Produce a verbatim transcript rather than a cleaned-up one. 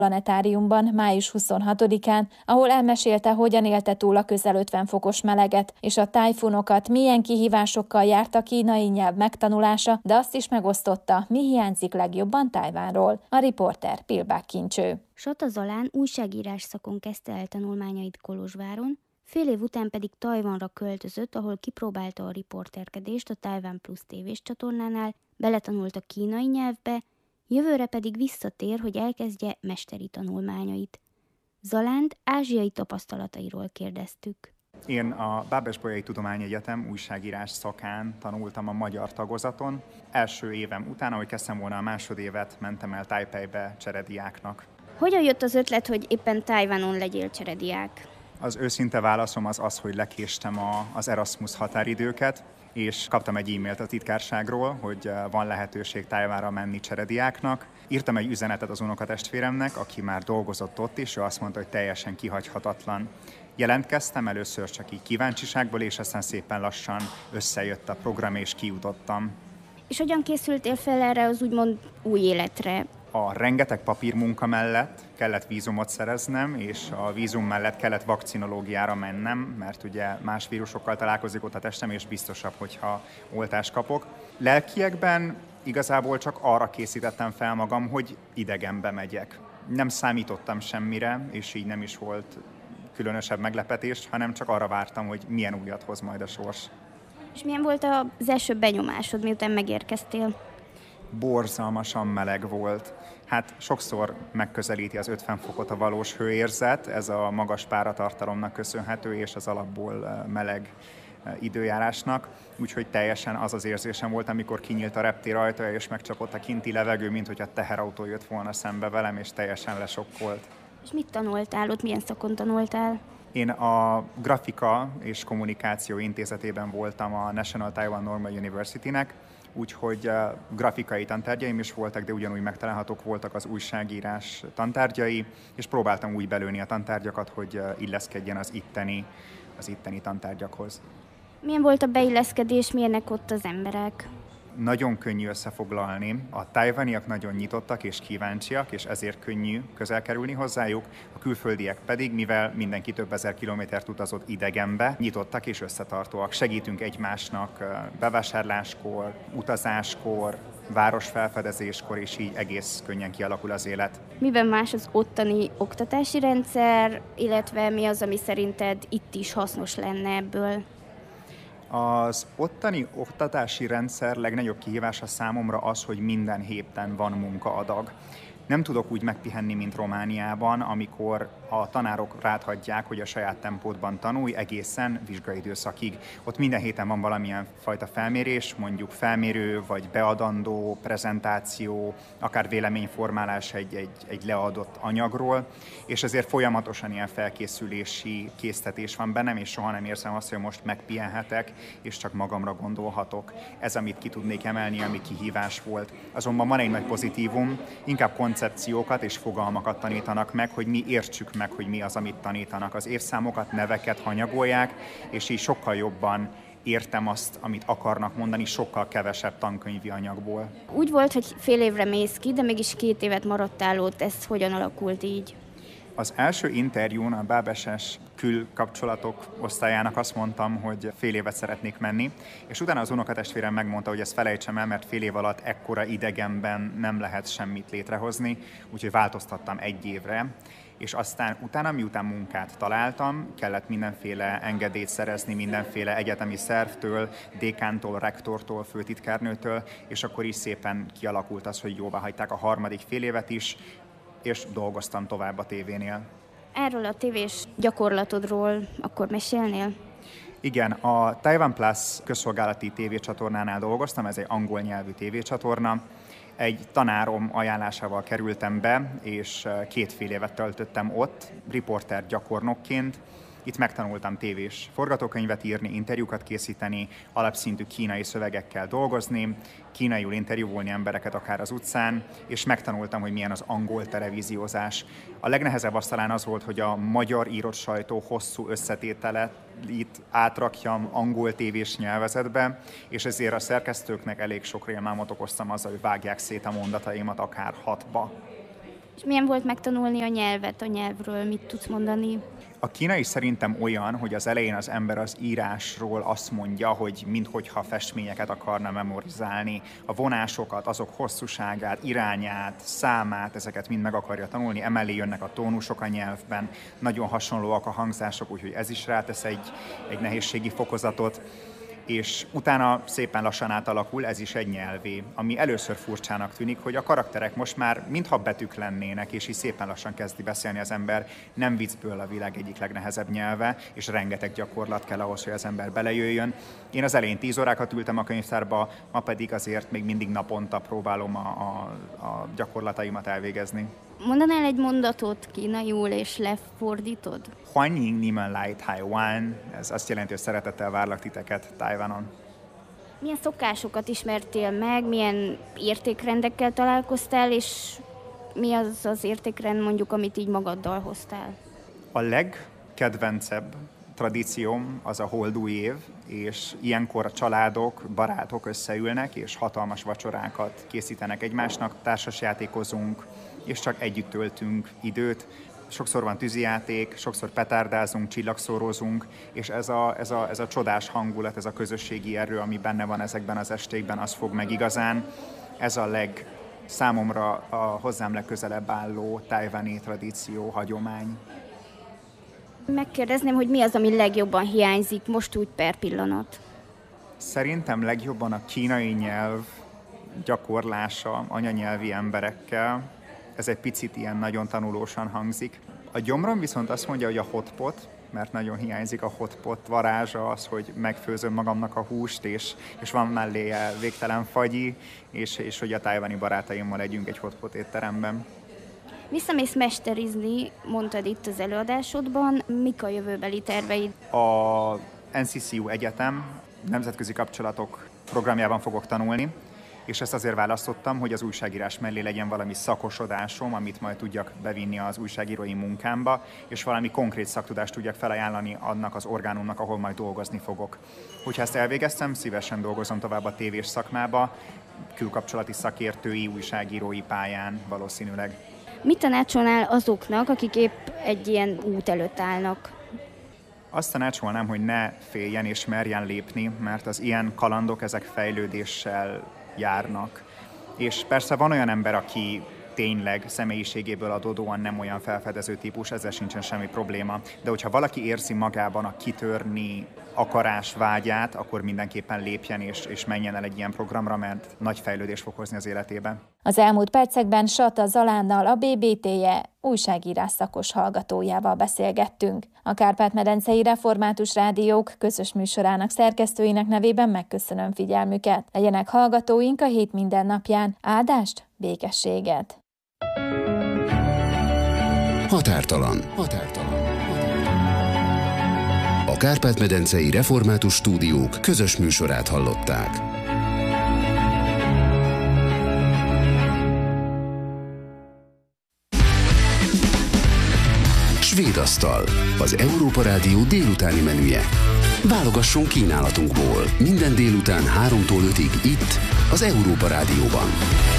planetáriumban május huszonhatodikán, ahol elmesélte, hogyan élte túl a közel ötven fokos meleget, és a tájfunokat, milyen kihívásokkal járt a kínai nyelv megtanulása, de azt is megosztotta, mi hiányzik legjobban Tajvanról. A riporter Pilbák Kincső. Sata Zalán újságírás szakon kezdte el tanulmányait Kolozsváron, fél év után pedig Tajvanra költözött, ahol kipróbálta a riporterkedést a Taiwan Plus tévés csatornánál, beletanult a kínai nyelvbe, jövőre pedig visszatér, hogy elkezdje mesteri tanulmányait. Zalánt ázsiai tapasztalatairól kérdeztük. Én a Bábes-Bolyai Tudományegyetem újságírás szakán tanultam a magyar tagozaton. Első évem után, ahogy kezdtem volna a másodévet, mentem el Tajpejbe cserediáknak. Hogyan jött az ötlet, hogy éppen Tajvanon legyél cserediák? Az őszinte válaszom az az, hogy lekéstem a, az Erasmus határidőket, és kaptam egy e-mailt a titkárságról, hogy van lehetőség Tajvanra menni cserediáknak. Írtam egy üzenetet az unokatestvéremnek, aki már dolgozott ott, és ő azt mondta, hogy teljesen kihagyhatatlan. Jelentkeztem először csak így kíváncsiságból, és aztán szépen lassan összejött a program, és kijutottam. És hogyan készültél fel erre az úgymond új életre? A rengeteg papírmunka mellett kellett vízumot szereznem, és a vízum mellett kellett vakcinológiára mennem, mert ugye más vírusokkal találkozik ott a testem, és biztosabb, hogyha oltást kapok. Lelkiekben igazából csak arra készítettem fel magam, hogy idegenbe megyek. Nem számítottam semmire, és így nem is volt különösebb meglepetés, hanem csak arra vártam, hogy milyen újat hoz majd a sors. És milyen volt az első benyomásod, miután megérkeztél? Borzalmasan meleg volt. Hát sokszor megközelíti az ötven fokot a valós hőérzet, ez a magas páratartalomnak köszönhető, és az alapból meleg időjárásnak, úgyhogy teljesen az az érzésem volt, amikor kinyílt a reptér ajtaja, és megcsapott a kinti levegő, mint hogy a teherautó jött volna szembe velem, és teljesen lesokkolt. És mit tanultál ott, milyen szakon tanultál? Én a Grafika és Kommunikáció Intézetében voltam a National Taiwan Normal University-nek, úgyhogy grafikai tantárgyaim is voltak, de ugyanúgy megtalálhatók voltak az újságírás tantárgyai, és próbáltam úgy belőni a tantárgyakat, hogy illeszkedjen az itteni, az itteni tantárgyakhoz. Milyen volt a beilleszkedés, milyenek ott az emberek? Nagyon könnyű összefoglalni. A tajvaniak nagyon nyitottak és kíváncsiak, és ezért könnyű közel kerülni hozzájuk. A külföldiek pedig, mivel mindenki több ezer kilométert utazott idegenbe, nyitottak és összetartóak. Segítünk egymásnak bevásárláskor, utazáskor, városfelfedezéskor, és így egész könnyen kialakul az élet. Miben más az ottani oktatási rendszer, illetve mi az, ami szerinted itt is hasznos lenne ebből? Az ottani oktatási rendszer legnagyobb kihívása számomra az, hogy minden héten van munkaadag. Nem tudok úgy megpihenni, mint Romániában, amikor a tanárok ráthagyják, hogy a saját tempódban tanulj egészen vizsgaidőszakig. Ott minden héten van valamilyen fajta felmérés, mondjuk felmérő, vagy beadandó, prezentáció, akár véleményformálás egy, egy, egy leadott anyagról, és ezért folyamatosan ilyen felkészülési késztetés van bennem, és soha nem érzem azt, hogy most megpihenhetek, és csak magamra gondolhatok. Ez, amit ki tudnék emelni, ami kihívás volt. Azonban van egy nagy pozitívum, inkább koncepciókat és fogalmakat tanítanak meg, hogy mi értsük meg, hogy mi az, amit tanítanak. Az évszámokat, neveket hanyagolják, és így sokkal jobban értem azt, amit akarnak mondani, sokkal kevesebb tankönyvi anyagból. Úgy volt, hogy fél évre mész ki, de mégis két évet maradtál ott. Ez hogyan alakult így? Az első interjún a Bábeses külkapcsolatok osztályának azt mondtam, hogy fél évet szeretnék menni, és utána az unokatestvérem megmondta, hogy ezt felejtsem el, mert fél év alatt ekkora idegenben nem lehet semmit létrehozni, úgyhogy változtattam egy évre, és aztán utána, miután munkát találtam, kellett mindenféle engedélyt szerezni mindenféle egyetemi szervtől, dékántól, rektortól, főtitkárnőtől, és akkor is szépen kialakult az, hogy jóvá hagyták a harmadik fél évet is, és dolgoztam tovább a tévénél. Erről a tévés gyakorlatodról akkor mesélnél? Igen, a Taiwan Plus közszolgálati tévécsatornánál dolgoztam, ez egy angol nyelvű tévécsatorna. Egy tanárom ajánlásával kerültem be, és két fél évet töltöttem ott, riporter gyakornokként. Itt megtanultam tévés forgatókönyvet írni, interjúkat készíteni, alapszintű kínai szövegekkel dolgozni, kínaiul interjúvolni embereket akár az utcán, és megtanultam, hogy milyen az angol televíziózás. A legnehezebb az talán az volt, hogy a magyar írott sajtó hosszú összetételet itt átrakjam angol tévés nyelvezetbe, és ezért a szerkesztőknek elég sok rémálmot okoztam azzal, hogy vágják szét a mondataimat akár hatba. És milyen volt megtanulni a nyelvet, a nyelvről, mit tudsz mondani? A kínai szerintem olyan, hogy az elején az ember az írásról azt mondja, hogy minthogyha festményeket akarna memorizálni, a vonásokat, azok hosszúságát, irányát, számát, ezeket mind meg akarja tanulni, emellé jönnek a tónusok a nyelvben, nagyon hasonlóak a hangzások, úgyhogy ez is rátesz egy, egy nehézségi fokozatot, és utána szépen lassan átalakul, ez is egy nyelvé, ami először furcsának tűnik, hogy a karakterek most már mintha betűk lennének, és így szépen lassan kezdi beszélni az ember, nem viccből a világ egyik legnehezebb nyelve, és rengeteg gyakorlat kell ahhoz, hogy az ember belejöjjön. Én az elején tíz órákat ültem a könyvtárba, ma pedig azért még mindig naponta próbálom a, a, a gyakorlataimat elvégezni. Mondanál egy mondatot kínaiul, és lefordítod? Huanying nimen lai Taiwan, ez azt jelenti, hogy szeretettel várlak titeket Tajvanon. Milyen szokásokat ismertél meg, milyen értékrendekkel találkoztál, és mi az az értékrend mondjuk, amit így magaddal hoztál? A legkedvencebb tradícióm az a holdúj év, és ilyenkor a családok, barátok összeülnek, és hatalmas vacsorákat készítenek egymásnak, társasjátékozunk, és csak együtt töltünk időt. Sokszor van tűzijáték, sokszor petárdázunk, csillagszórózunk, és ez a, ez, a, ez a csodás hangulat, ez a közösségi erő, ami benne van ezekben az estékben, az fog meg igazán. Ez a leg, számomra a hozzám legközelebb álló tajvani tradíció, hagyomány. Megkérdezném, hogy mi az, ami legjobban hiányzik most úgy per pillanat? Szerintem legjobban a kínai nyelv gyakorlása anyanyelvi emberekkel. Ez egy picit ilyen nagyon tanulósan hangzik. A gyomrom viszont azt mondja, hogy a hotpot, mert nagyon hiányzik a hotpot varázsa, az, hogy megfőzöm magamnak a húst, és, és van melléje végtelen fagyi, és, és hogy a tajvani barátaimmal legyünk egy hotpot étteremben. Visszamész mesterizni, mondtad itt az előadásodban, mik a jövőbeli terveid? A en cé cé u Egyetem nemzetközi kapcsolatok programjában fogok tanulni, és ezt azért választottam, hogy az újságírás mellé legyen valami szakosodásom, amit majd tudjak bevinni az újságírói munkámba, és valami konkrét szaktudást tudjak felajánlani annak az orgánumnak, ahol majd dolgozni fogok. Hogyha ezt elvégeztem, szívesen dolgozom tovább a tévés szakmába, külkapcsolati szakértői, újságírói pályán valószínűleg. Mit tanácsolnál azoknak, akik épp egy ilyen út előtt állnak? Azt tanácsolnám, hogy ne féljen és merjen lépni, mert az ilyen kalandok, ezek fejlődéssel járnak. És persze van olyan ember, aki tényleg személyiségéből adódóan nem olyan felfedező típus, ezzel sincsen semmi probléma. De hogyha valaki érzi magában a kitörni akarás vágyát, akkor mindenképpen lépjen és, és menjen el egy ilyen programra, mert nagy fejlődés fog hozni az életében. Az elmúlt percekben Sata Zalánnal, a bé bé té-je újságírás szakos hallgatójával beszélgettünk. A Kárpát-medencei Református Rádiók közös műsorának szerkesztőinek nevében megköszönöm figyelmüket. Legyenek hallgatóink a hét minden napján. Áldást, békességet! Határtalan. Határtalan. A Kárpát-medencei Református Stúdiók közös műsorát hallották. Svédasztal, az Európa Rádió délutáni menüje. Válogasson kínálatunkból minden délután háromtól ötig itt, az Európa Rádióban.